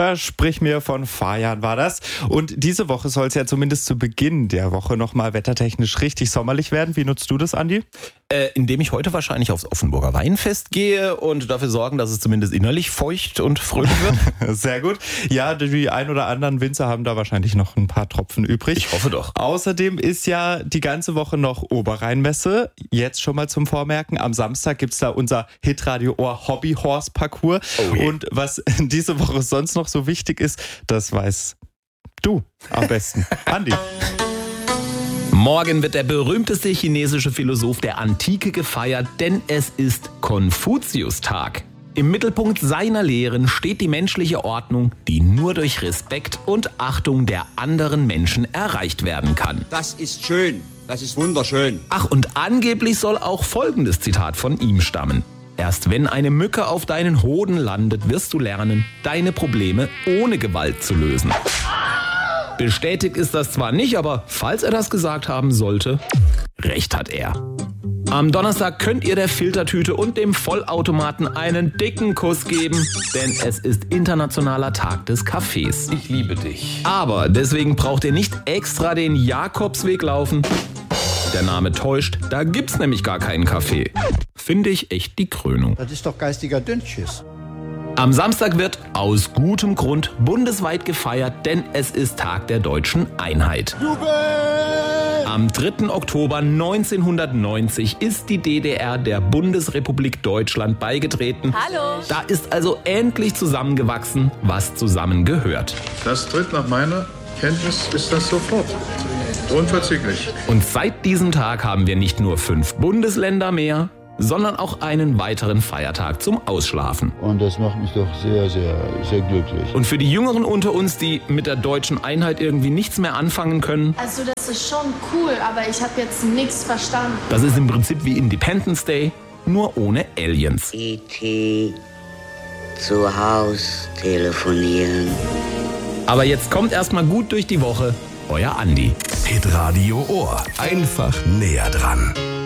Versprich mir von Fajan war das. Und diese Woche soll es ja zumindest zu Beginn der Woche nochmal wettertechnisch richtig sommerlich werden. Wie nutzt du das, Andi? Indem ich heute wahrscheinlich aufs Offenburger Weinfest gehe und dafür sorgen, dass es zumindest innerlich feucht und fröhlich wird. Sehr gut. Ja, die ein oder anderen Winzer haben da wahrscheinlich noch ein paar Tropfen übrig. Ich hoffe doch. Außerdem ist ja die ganze Woche noch Oberrheinmesse. Jetzt schon mal zum Vormerken. Am Samstag gibt's da unser Hitradio Ohr Hobby Horse Parcours. Oh je. Und was diese Woche sonst noch so wichtig ist, das weißt du am besten. Andi. Morgen wird der berühmteste chinesische Philosoph der Antike gefeiert, denn es ist Konfuzius-Tag. Im Mittelpunkt seiner Lehren steht die menschliche Ordnung, die nur durch Respekt und Achtung der anderen Menschen erreicht werden kann. Das ist schön, das ist wunderschön. Ach, und angeblich soll auch folgendes Zitat von ihm stammen. Erst wenn eine Mücke auf deinen Hoden landet, wirst du lernen, deine Probleme ohne Gewalt zu lösen. Bestätigt ist das zwar nicht, aber falls er das gesagt haben sollte, recht hat er. Am Donnerstag könnt ihr der Filtertüte und dem Vollautomaten einen dicken Kuss geben, denn es ist internationaler Tag des Kaffees. Ich liebe dich. Aber deswegen braucht ihr nicht extra den Jakobsweg laufen. Der Name täuscht, da gibt's nämlich gar keinen Kaffee. Finde ich echt die Krönung. Das ist doch geistiger Dünnschiss. Am Samstag wird aus gutem Grund bundesweit gefeiert, denn es ist Tag der deutschen Einheit. Am 3. Oktober 1990 ist die DDR der Bundesrepublik Deutschland beigetreten. Hallo. Da ist also endlich zusammengewachsen, was zusammengehört. Das tritt nach meiner Kenntnis ist das sofort. Unverzüglich. Und seit diesem Tag haben wir nicht nur 5 Bundesländer mehr, sondern auch einen weiteren Feiertag zum Ausschlafen. Und das macht mich doch sehr, sehr, sehr glücklich. Und für die Jüngeren unter uns, die mit der deutschen Einheit irgendwie nichts mehr anfangen können, Also das ist schon cool, aber ich habe jetzt nichts verstanden. das ist im Prinzip wie Independence Day, nur ohne Aliens. E.T. zu Haus telefonieren. Aber jetzt kommt erstmal gut durch die Woche, euer Andi. Hitradio Ohr. Einfach näher dran.